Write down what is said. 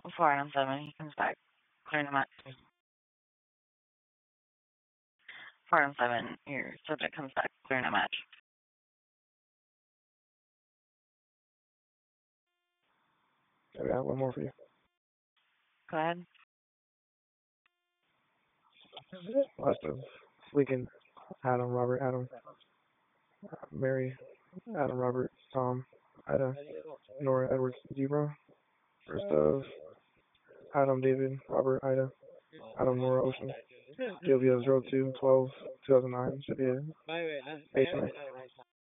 4 on 7, he comes back, clearing the match. 4 on 7, your subject comes back, clearing a match. I got one more for you. Go ahead. Last of Lincoln, Adam, Robert, Adam, Mary, Adam, Robert, Tom, Ida, Nora, Edward, Zebra. First of Adam, David, Robert, Ida, Adam, Nora, Ocean. Gilvia 02 12 2009. Should be a Mason.